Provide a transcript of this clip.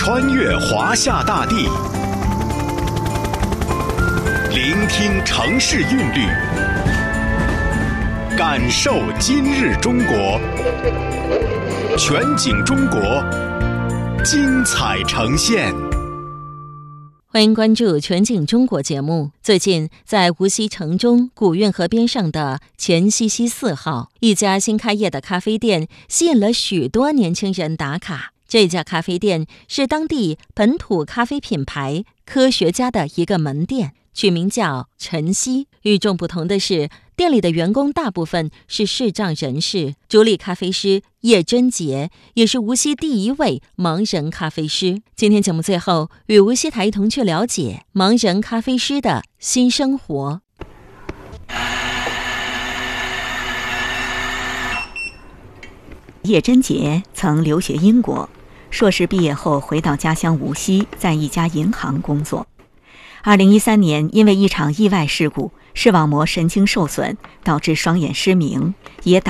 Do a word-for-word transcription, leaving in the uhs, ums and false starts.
穿越华夏大地，聆听城市韵律，感受今日中国。全景中国，精彩呈现。 欢迎关注全景中国节目。最近，在无锡城中古运河边上的钱西西四号，一家新开业的咖啡店吸引了许多年轻人打卡。这家咖啡店是当地本土咖啡品牌科学家的一个门店，取名叫晨曦。与众不同的是，店里的员工大部分是视障人士。主理咖啡师叶真杰也是无锡第一位盲人咖啡师。今天节目最后，与无锡台一同去了解盲人咖啡师的新生活。 叶真杰曾留学英国，硕士毕业后回到家乡无锡，在一家银行工作。二零一三年，因为一场意外事故，视网膜神经受损，导致双眼失明，也导